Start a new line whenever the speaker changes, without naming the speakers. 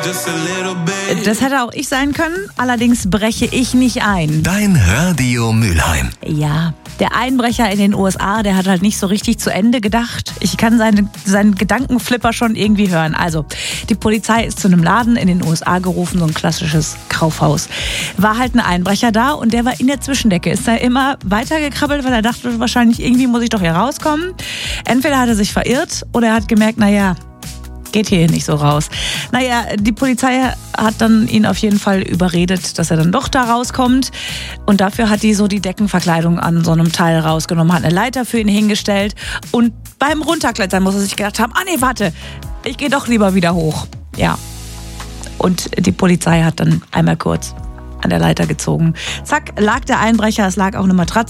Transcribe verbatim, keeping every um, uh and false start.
Das hätte auch ich sein können, allerdings breche ich nicht ein.
Dein Radio Mülheim.
Ja, der Einbrecher in den U S A, der hat halt nicht so richtig zu Ende gedacht. Ich kann seine, seinen Gedankenflipper schon irgendwie hören. Also, die Polizei ist zu einem Laden in den U S A gerufen, so ein klassisches Kaufhaus. War halt ein Einbrecher da und der war in der Zwischendecke. Ist da immer weitergekrabbelt, weil er dachte, wahrscheinlich irgendwie muss ich doch hier rauskommen. Entweder hat er sich verirrt oder er hat gemerkt, naja, geht hier nicht so raus. Naja, die Polizei hat dann ihn auf jeden Fall überredet, dass er dann doch da rauskommt. Und dafür hat die so die Deckenverkleidung an so einem Teil rausgenommen, hat eine Leiter für ihn hingestellt. Und beim Runterklettern muss er sich gedacht haben, ah nee, warte, ich gehe doch lieber wieder hoch. Ja. Und die Polizei hat dann einmal kurz an der Leiter gezogen. Zack, lag der Einbrecher, es lag auch eine Matratze